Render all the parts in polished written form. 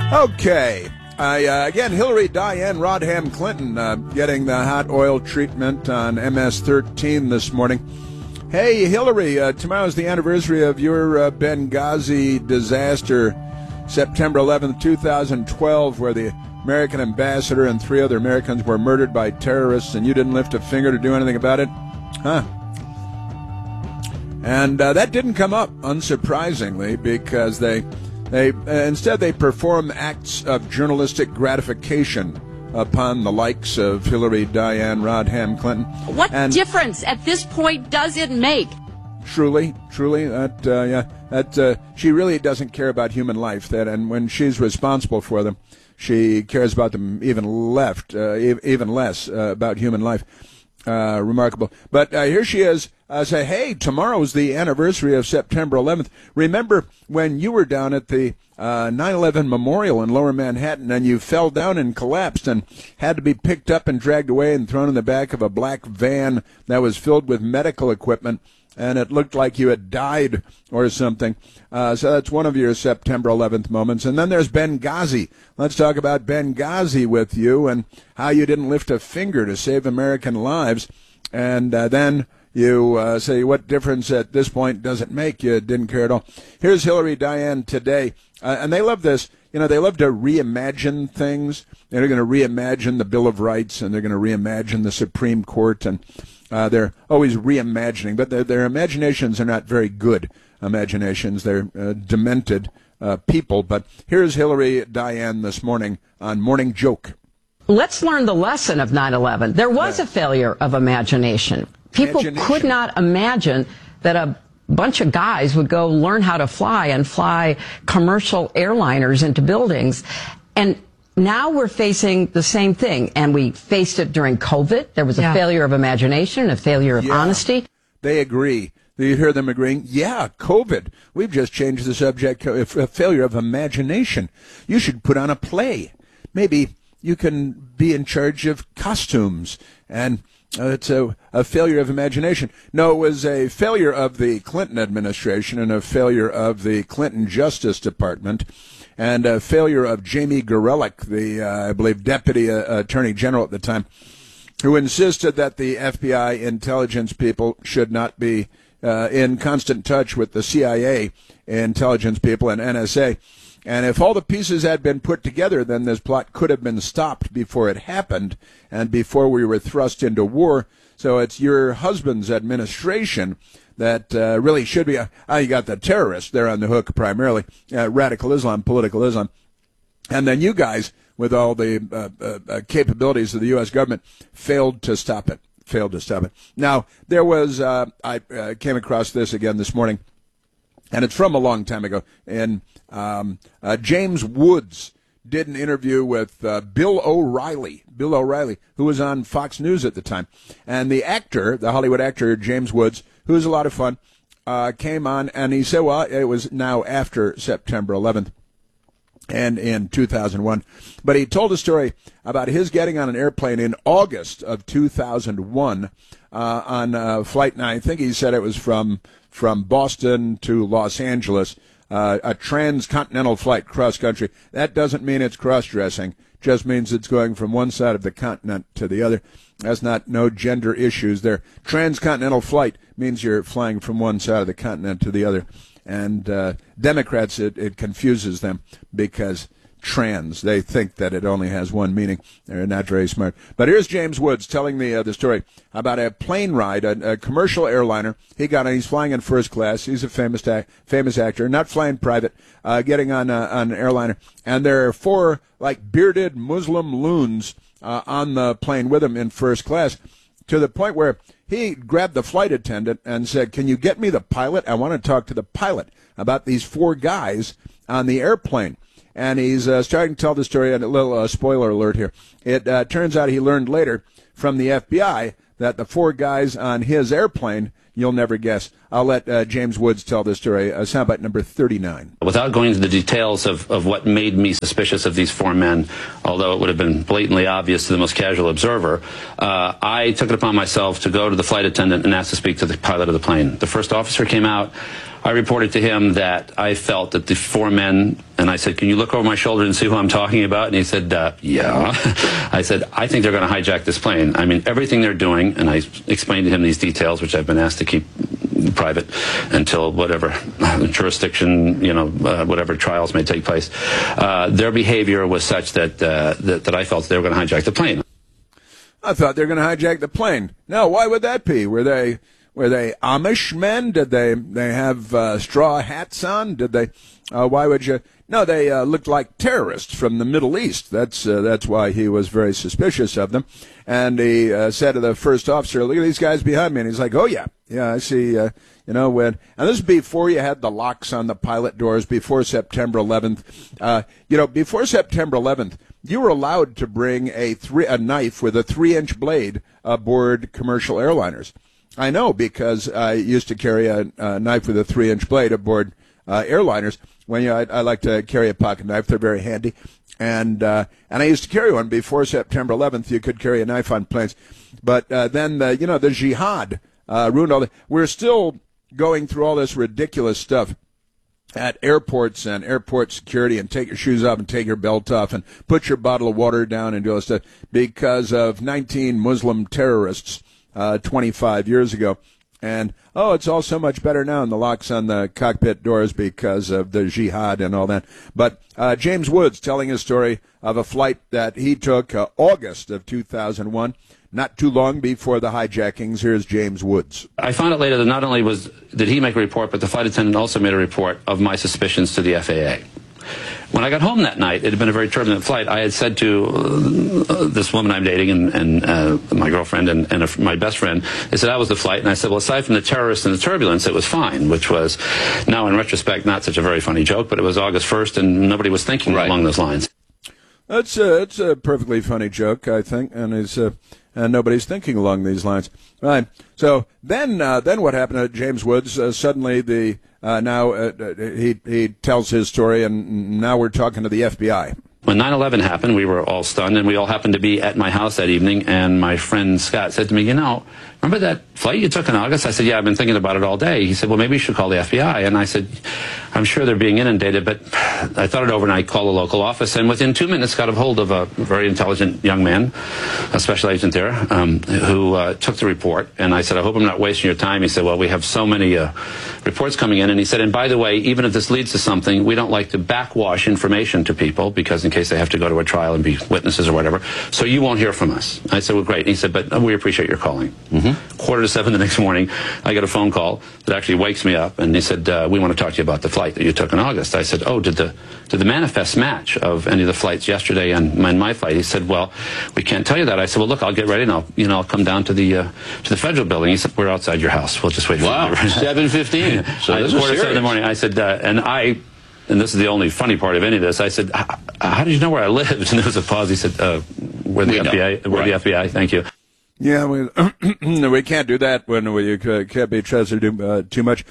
Okay. Again, Hillary Diane Rodham Clinton getting the hot oil treatment on MS-13 this morning. Hey, Hillary, tomorrow's the anniversary of your Benghazi disaster, September 11th, 2012, where the American ambassador and 3 other Americans were murdered by terrorists, and you didn't lift a finger to do anything about it? Huh. And that didn't come up, unsurprisingly, because instead they perform acts of journalistic gratification upon the likes of Hillary Diane Rodham Clinton. What difference at this point does it make? Truly, she really doesn't care about human life. And when she's responsible for them, she cares about them even less about human life. Remarkable. But here she is. Say, hey, tomorrow's the anniversary of September 11th. Remember when you were down at the 9/11 Memorial in Lower Manhattan and you fell down and collapsed and had to be picked up and dragged away and thrown in the back of a black van that was filled with medical equipment, and it looked like you had died or something. So that's one of your September 11th moments. And then there's Benghazi. Let's talk about Benghazi with you and how you didn't lift a finger to save American lives. And then you say, what difference at this point does it make? You didn't care at all. Here's Hillary Diane today. And they love this. You know, they love to reimagine things. They're going to reimagine the Bill of Rights, and they're going to reimagine the Supreme Court, and they're always reimagining. But their imaginations are not very good imaginations. They're demented people. But here's Hillary Diane this morning on Morning Joke. Let's learn the lesson of 9/11. There was a failure of imagination. People could not imagine that a bunch of guys would go learn how to fly and fly commercial airliners into buildings. And now we're facing the same thing. And we faced it during COVID. There was a failure of imagination, a failure of honesty. They agree. You hear them agreeing, COVID. We've just changed the subject, a failure of imagination. You should put on a play. Maybe you can be in charge of costumes, and it's a failure of imagination. No, it was a failure of the Clinton administration and a failure of the Clinton Justice Department and a failure of Jamie Gorelick, the, I believe, Deputy Attorney General at the time, who insisted that the FBI intelligence people should not be in constant touch with the CIA intelligence people and NSA. And if all the pieces had been put together, then this plot could have been stopped before it happened and before we were thrust into war. So it's your husband's administration that really should be. You got the terrorists. They're on the hook primarily. Radical Islam, political Islam. And then you guys, with all the capabilities of the U.S. government, failed to stop it. Now, there was, I came across this again this morning, and it's from a long time ago. And James Woods did an interview with Bill O'Reilly, who was on Fox News at the time. And the actor, the Hollywood actor James Woods, who was a lot of fun, came on, and he said, well, it was now after September 11th and in 2001. But he told a story about his getting on an airplane in August of 2001 on Flight 9. I think he said it was from Boston to Los Angeles, a transcontinental flight cross-country. That doesn't mean it's cross-dressing. Just means it's going from one side of the continent to the other. That's no gender issues there. Transcontinental flight means you're flying from one side of the continent to the other. And Democrats, it confuses them because trans, they think that it only has one meaning. They're not very smart. But here's James Woods telling the story about a plane ride, a commercial airliner. He got on, he's flying in first class. He's a famous actor, not flying private, getting on an airliner. And there are 4 bearded Muslim loons on the plane with him in first class, to the point where he grabbed the flight attendant and said, can you get me the pilot? I want to talk to the pilot about these 4 guys on the airplane. And he's starting to tell the story, and a little spoiler alert here. It turns out he learned later from the FBI that the 4 guys on his airplane, you'll never guess. I'll let James Woods tell this story, soundbite number 39. Without going into the details of what made me suspicious of these 4 men, although it would have been blatantly obvious to the most casual observer, I took it upon myself to go to the flight attendant and ask to speak to the pilot of the plane. The first officer came out, I reported to him that I felt that the four men, and I said, can you look over my shoulder and see who I'm talking about? And he said, yeah. I said, I think they're going to hijack this plane. I mean, everything they're doing, and I explained to him these details, which I've been asked to keep private until whatever jurisdiction, whatever trials may take place. Their behavior was such that I felt they were going to hijack the plane. I thought they were going to hijack the plane. Now, why would that be? Were they Amish men? Did they have straw hats on? Did they? Why would you? No, they looked like terrorists from the Middle East. That's why he was very suspicious of them. And he said to the first officer, "Look at these guys behind me." And he's like, "Oh yeah, I see." And this is before you had the locks on the pilot doors. Before September 11th, before September 11th, you were allowed to bring a knife with a 3-inch blade aboard commercial airliners. I know, because I used to carry a knife with a 3-inch blade aboard airliners. I like to carry a pocket knife; they're very handy. And I used to carry one before September 11th. You could carry a knife on planes, but then the jihad ruined all that. We're still going through all this ridiculous stuff at airports and airport security, and take your shoes off and take your belt off and put your bottle of water down and do all this stuff because of 19 Muslim terrorists 25 years ago. And, it's all so much better now in the locks on the cockpit doors because of the jihad and all that. But James Woods telling his story of a flight that he took August of 2001, not too long before the hijackings. Here's James Woods. I found out later that not only did he make a report, but the flight attendant also made a report of my suspicions to the FAA. When I got home that night, it had been a very turbulent flight. I had said to this woman I'm dating and my girlfriend and my best friend, they said, how was the flight? And I said, well, aside from the terrorists and the turbulence, it was fine, which was now in retrospect not such a very funny joke, but it was August 1st and nobody was thinking along those lines. It's a perfectly funny joke, I think, and nobody's thinking along these lines. Right. So then what happened to James Woods? Suddenly he tells his story, and now we're talking to the FBI. When 9/11 happened, we were all stunned, and we all happened to be at my house that evening, and my friend Scott said to me, remember that flight you took in August? I said, yeah, I've been thinking about it all day. He said, well, maybe you should call the FBI. And I said, I'm sure they're being inundated, but I thought it over, and I called the local office, and within 2 minutes got a hold of a very intelligent young man, a special agent there, who took the report. And I said, I hope I'm not wasting your time. He said, well, we have so many reports coming in. And he said, and by the way, even if this leads to something, we don't like to backwash information to people, because in case they have to go to a trial and be witnesses or whatever, so you won't hear from us. I said, well, great. And he said, but we appreciate your calling. 6:45 the next morning, I get a phone call that actually wakes me up, and he said, we want to talk to you about the flight that you took in August. I said, oh, did the manifest match of any of the flights yesterday and my flight? He said, well, we can't tell you that. I said, well, look, I'll get ready and I'll come down to the federal building. He said, we're outside your house. We'll just wait for you. Wow, 7:15. So this is 7 in the morning. I said, and this is the only funny part of any of this, I said, how did you know where I lived? And there was a pause. He said, we're the FBI. We're the FBI. Thank you. Yeah, we can't do that when we can't be trusted too much.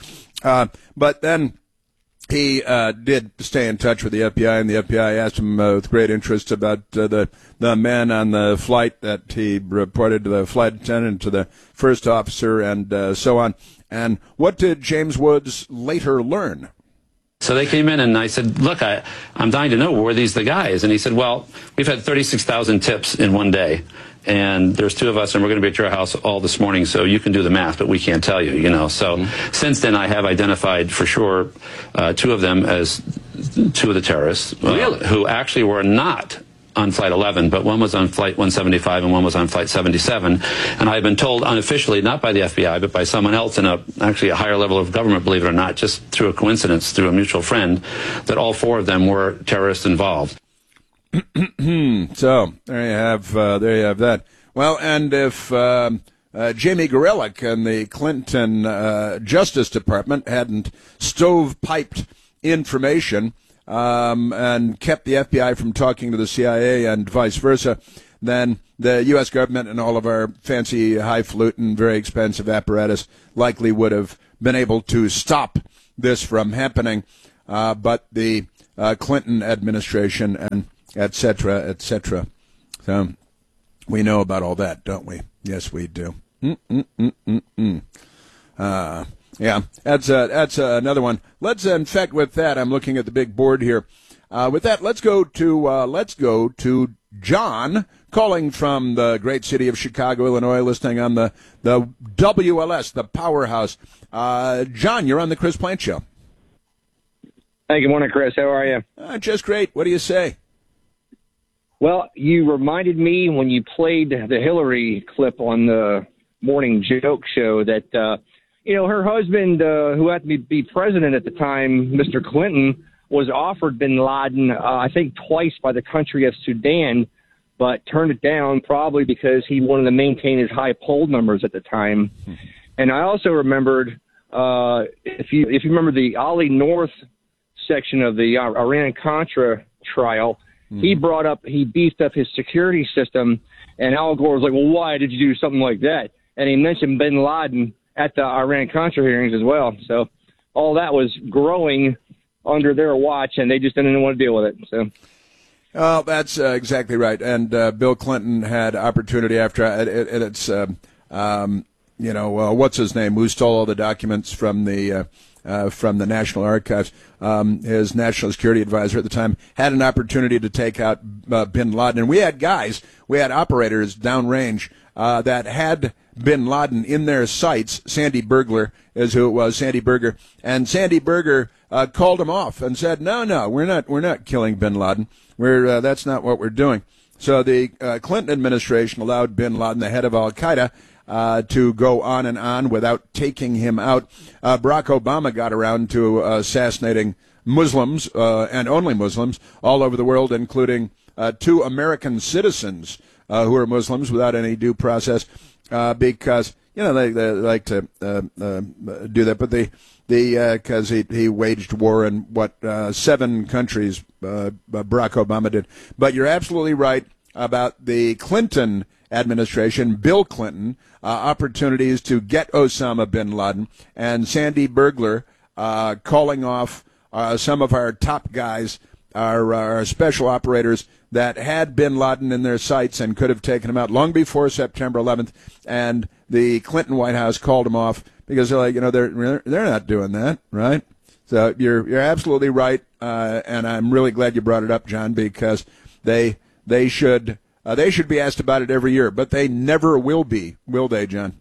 But then he did stay in touch with the FBI, and the FBI asked him with great interest about the men on the flight that he reported to the flight attendant, to the first officer, and so on. And what did James Woods later learn? So they came in, and I said, look, I'm dying to know, were these the guys? And he said, well, we've had 36,000 tips in one day, and there's two of us, and we're going to be at your house all this morning, so you can do the math, but we can't tell you, So since then, I have identified for sure two of them as two of the terrorists, who actually were not on Flight 11, but one was on Flight 175 and one was on Flight 77. And I've been told unofficially, not by the FBI, but by someone else in actually a higher level of government, believe it or not, just through a coincidence, through a mutual friend, that all four of them were terrorists involved. So there you have that. Well, and if Jamie Gorelick and the Clinton Justice Department hadn't stovepiped information and kept the FBI from talking to the CIA and vice versa, then the U.S. government and all of our fancy, highfalutin, very expensive apparatus likely would have been able to stop this from happening. But the Clinton administration and et cetera, et cetera. So we know about all that, don't we? Yes, we do. Yeah, that's another one. Let's in fact with that, I'm looking at the big board here. With that, let's go to John calling from the great city of Chicago, Illinois, listening on the WLS, the powerhouse. John, you're on the Chris Plante Show. Hey, good morning, Chris. How are you? Just great. What do you say? Well, you reminded me when you played the Hillary clip on the morning joke show that, her husband, who had to be president at the time, Mr. Clinton, was offered bin Laden, I think twice by the country of Sudan, but turned it down probably because he wanted to maintain his high poll numbers at the time. And I also remembered, if you remember the Ollie North section of the Iran-Contra trial, he beefed up his security system, and Al Gore was like, well, why did you do something like that? And he mentioned bin Laden at the Iran-Contra hearings as well. So all that was growing under their watch, and they just didn't want to deal with it. So. Oh, that's exactly right. And Bill Clinton had opportunity after, and it's, what's his name, who stole all the documents from the National Archives. His national security advisor at the time had an opportunity to take out bin Laden. And we had operators downrange that had bin Laden in their sights. Sandy Berger is who it was, Sandy Berger. And Sandy Berger called him off and said, no, we're not killing bin Laden. That's not what we're doing. So the Clinton administration allowed bin Laden, the head of Al-Qaeda, to go on and on without taking him out. Barack Obama got around to assassinating Muslims, and only Muslims, all over the world, including 2 American citizens who are Muslims without any due process, because, they like to do that. But because he waged war in 7 countries, Barack Obama did. But you're absolutely right about the Clinton administration, Bill Clinton, opportunities to get Osama bin Laden, and Sandy Berger calling off some of our top guys, our special operators that had bin Laden in their sights and could have taken him out long before September 11th, and the Clinton White House called him off because they're like, they're not doing that, right? So you're absolutely right, and I'm really glad you brought it up, John, because they should be asked about it every year, but they never will be, will they, John?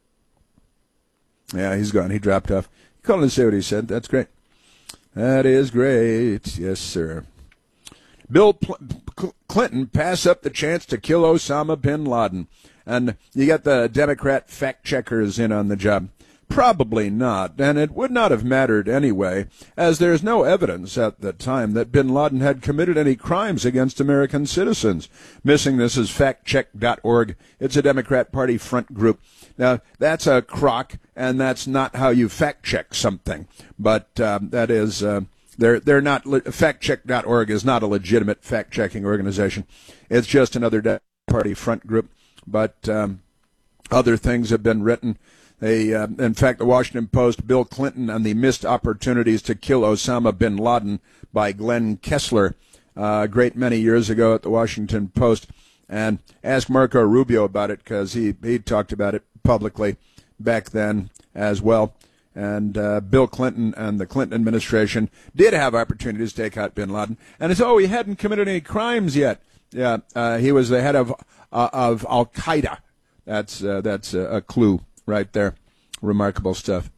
Yeah, he's gone. He dropped off. Call and say what he said. That's great. That is great. Yes, sir. Bill Clinton pass up the chance to kill Osama bin Laden. And you got the Democrat fact-checkers in on the job. Probably not, and it would not have mattered anyway, as there's no evidence at the time that bin Laden had committed any crimes against American citizens. Missing this is factcheck.org. It's a Democrat Party front group. Now, that's a crock, and that's not how you fact-check something. But that is, they're not, factcheck.org is not a legitimate fact-checking organization. It's just another Democrat Party front group. But other things have been written. In fact, the Washington Post, Bill Clinton and the Missed Opportunities to Kill Osama bin Laden by Glenn Kessler, a great many years ago at the Washington Post. And ask Marco Rubio about it because he talked about it publicly back then as well. And Bill Clinton and the Clinton administration did have opportunities to take out bin Laden. And it's, he hadn't committed any crimes yet. Yeah, he was the head of Al-Qaeda. That's a clue. Right there. Remarkable stuff.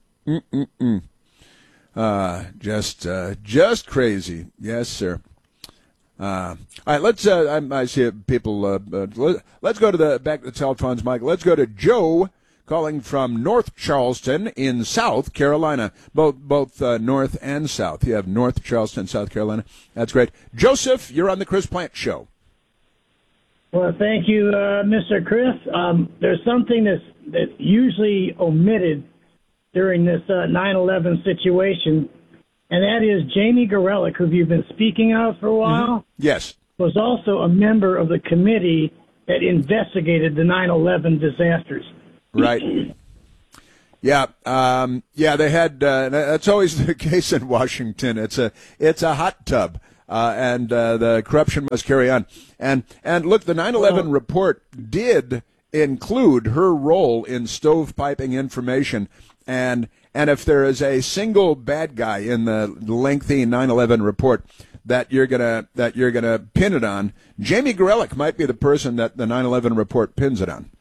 Just crazy. Yes, sir. All right, let's, I see people, let's go to back to the telephones, Mike. Let's go to Joe calling from North Charleston in South Carolina. Both North and South. You have North Charleston, South Carolina. That's great. Joseph, you're on the Chris Plante Show. Well, thank you, Mr. Chris. There's something that's usually omitted during this 9/11 situation, and that is Jamie Gorelick, who you've been speaking of for a while. Mm-hmm. Yes. Was also a member of the committee that investigated the 9/11 disasters. Right. Yeah. They had. That's always the case in Washington. It's a hot tub. And the corruption must carry on. And look, the 9/11 report did include her role in stovepiping information And if there is a single bad guy in the lengthy 9/11 report that you're gonna pin it on, Jamie Gorelick might be the person that the 9/11 report pins it on.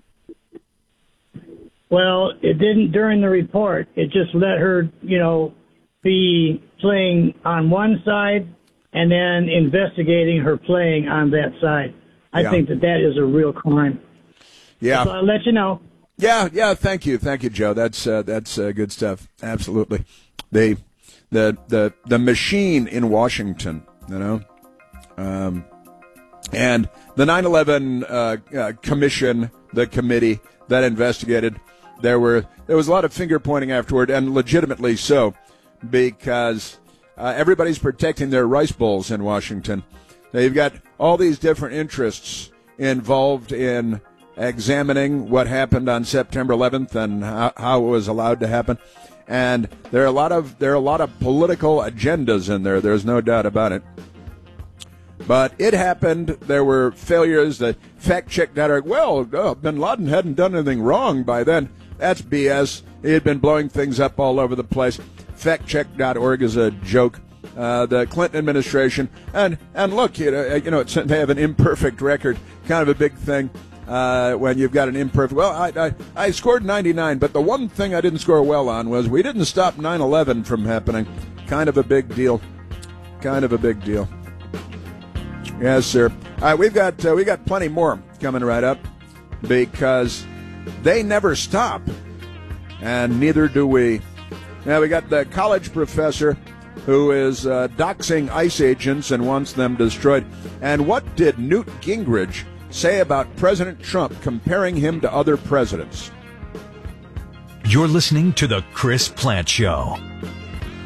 Well, it didn't during the report. It just let her, be playing on one side and then investigating her playing on that side. I think that is a real crime. Yeah. So I'll let you know. Yeah. Thank you, Joe. That's good stuff. Absolutely. The machine in Washington, and the 9/11 commission, the committee that investigated. There was a lot of finger pointing afterward, and legitimately so, because everybody's protecting their rice bowls in Washington. Now, you've got all these different interests involved in examining what happened on September 11th and how it was allowed to happen, and there are a lot of political agendas in there. There's no doubt about it. But it happened. There were failures. The factcheck.org, bin Laden hadn't done anything wrong by then. That's BS. He had been blowing things up all over the place. Factcheck.org is a joke. The Clinton administration, and look, they have an imperfect record, kind of a big thing when you've got an imperfect. Well, I scored 99, but the one thing I didn't score well on was we didn't stop 9/11 from happening. Kind of a big deal. Yes, sir. We've got plenty more coming right up because they never stop, and neither do we. Now we got the college professor who is doxing ICE agents and wants them destroyed. And what did Newt Gingrich say about President Trump, comparing him to other presidents? You're listening to The Chris Plante Show.